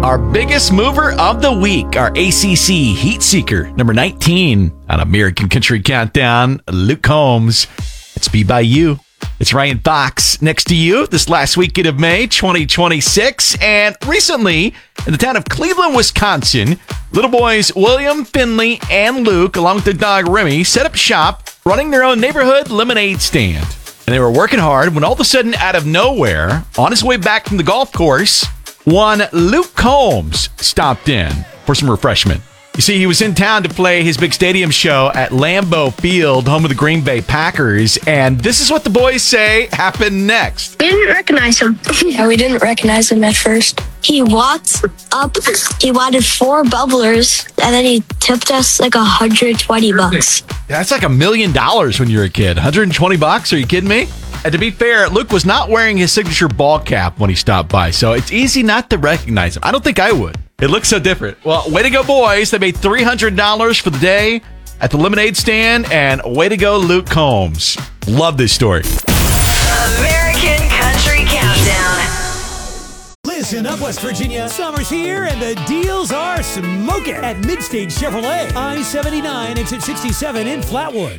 Our biggest mover of the week, our ACC Heat Seeker, number 19 on American Country Countdown, Luke Combs. It's Be By You. It's Ryan Fox next to you this last weekend of May 2026. And recently, in the town of Cleveland, Wisconsin, little boys William, Finley, and Luke, along with their dog Remy, set up shop running their own neighborhood lemonade stand. And they were working hard when all of a sudden, out of nowhere, on his way back from the golf course, one Luke Combs stopped in for some refreshment. You see, he was in town to play his big stadium show at Lambeau Field, home of the Green Bay Packers, and this is what the boys say happened next. We didn't recognize him. Yeah, we didn't recognize him at first. He walked up, he wanted 4 bubblers, and then he tipped us like $120. That's like $1 million when you're a kid. $120? Are you kidding me? And to be fair, Luke was not wearing his signature ball cap when he stopped by, so it's easy not to recognize him. I don't think I would. It looks so different. Well, way to go, boys. They made $300 for the day at the lemonade stand, and way to go, Luke Combs. Love this story. American Country Countdown. Listen up, West Virginia. Summer's here and the deals are smoking at Midstage Chevrolet. I-79 exit 67 in Flatwood.